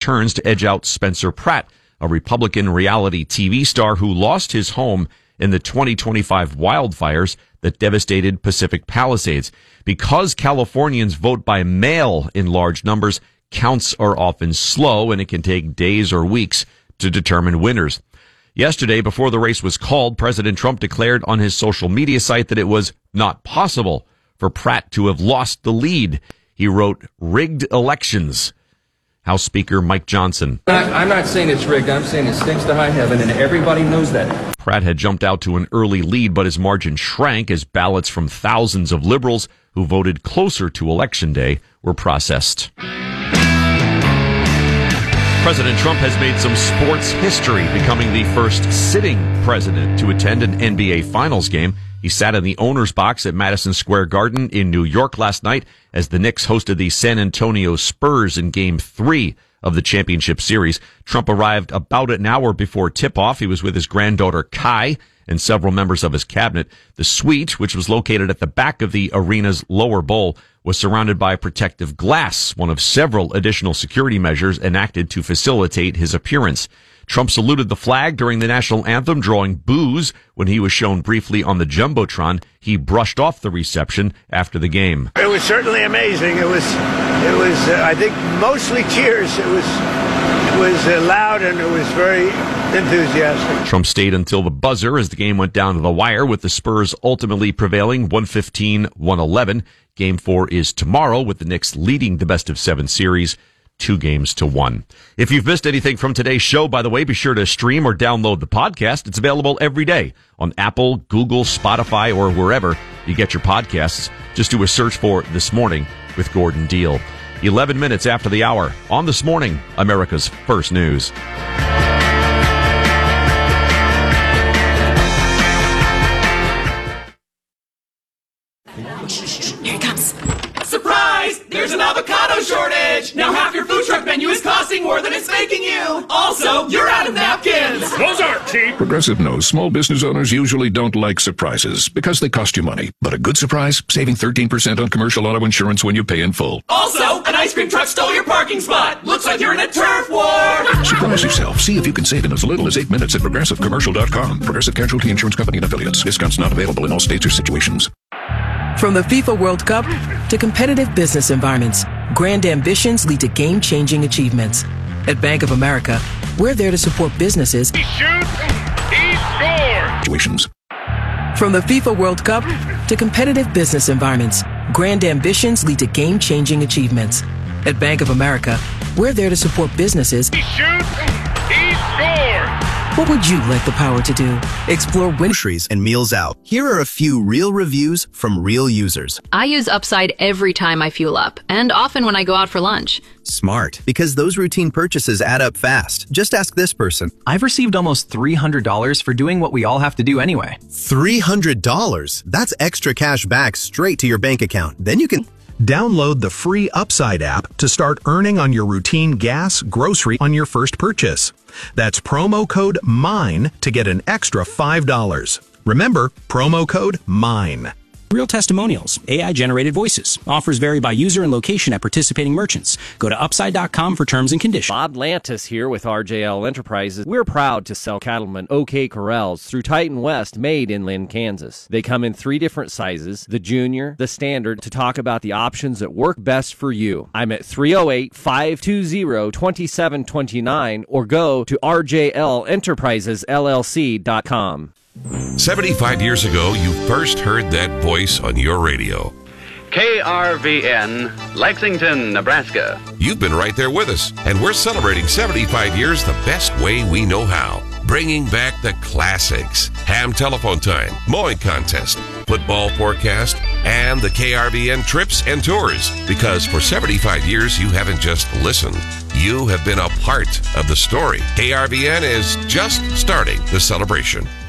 turns to edge out Spencer Pratt, a Republican reality TV star who lost his home in the 2025 wildfires that devastated Pacific Palisades. Because Californians vote by mail in large numbers, counts are often slow, and it can take days or weeks to determine winners. Yesterday, before the race was called, President Trump declared on his social media site that it was not possible for Pratt to have lost the lead. He wrote, "Rigged elections." House Speaker Mike Johnson. I'm not saying it's rigged. I'm saying it stinks to high heaven, and everybody knows that. Pratt had jumped out to an early lead, but his margin shrank as ballots from thousands of liberals who voted closer to Election Day were processed. President Trump has made some sports history, becoming the first sitting president to attend an NBA Finals game. He sat in the owner's box at Madison Square Garden in New York last night as the Knicks hosted the San Antonio Spurs in Game 3 of the championship series. Trump arrived about an hour before tip-off. He was with his granddaughter Kai and several members of his cabinet. The suite, which was located at the back of the arena's lower bowl, was surrounded by protective glass, one of several additional security measures enacted to facilitate his appearance. Trump saluted the flag during the national anthem, drawing boos when he was shown briefly on the Jumbotron. He brushed off the reception after the game. It was certainly amazing. It was I think, mostly cheers. It was loud, and it was very enthusiastic. Trump stayed until the buzzer as the game went down to the wire, with the Spurs ultimately prevailing 115-111. Game 4 is tomorrow, with the Knicks leading the best-of-7 series 2-1. If you've missed anything from today's show, by the way, be sure to stream or download the podcast. It's available every day on Apple, Google, Spotify, or wherever you get your podcasts. Just do a search for This Morning with Gordon Deal. 11 minutes after the hour on This Morning, America's First News. Here it comes. Surprise! There's an avocado shortage! Now half your food truck menu is costing more than it's making you! Also, you're out of napkins! Those aren't cheap! Progressive knows small business owners usually don't like surprises because they cost you money. But a good surprise, saving 13% on commercial auto insurance when you pay in full. Also, an ice cream truck stole your parking spot! Looks like you're in a turf war! Surprise yourself. See if you can save in as little as 8 minutes at ProgressiveCommercial.com. Progressive Casualty Insurance Company and Affiliates. Discounts not available in all states or situations. From the FIFA World Cup to competitive business environments, grand ambitions lead to game-changing achievements. At Bank of America, we're there to support businesses. He shoots, he scores! Situations. From the FIFA World Cup to competitive business environments, grand ambitions lead to game-changing achievements. At Bank of America, we're there to support businesses. He shoots, he scores! What would you like the power to do? Explore groceries and meals out. Here are a few real reviews from real users. I use Upside every time I fuel up, and often when I go out for lunch. Smart, because those routine purchases add up fast. Just ask this person. I've received almost $300 for doing what we all have to do anyway. $300? That's extra cash back straight to your bank account. Then you can download the free Upside app to start earning on your routine gas, grocery on your first purchase. That's promo code MINE to get an extra $5. Remember, promo code MINE. Real testimonials, AI-generated voices. Offers vary by user and location at participating merchants. Go to Upside.com for terms and conditions. Bob Lantis here with RJL Enterprises. We're proud to sell cattlemen OK Corrals through Titan West, made in Lynn, Kansas. They come in 3 different sizes, the Junior, the Standard, to talk about the options that work best for you. I'm at 308-520-2729 or go to rjlenterprisesllc.com. 75 years ago, you first heard that voice on your radio. KRVN, Lexington, Nebraska. You've been right there with us, and we're celebrating 75 years the best way we know how. Bringing back the classics. Ham telephone time, mowing contest, football forecast, and the KRVN trips and tours. Because for 75 years, you haven't just listened. You have been a part of the story. KRVN is just starting the celebration.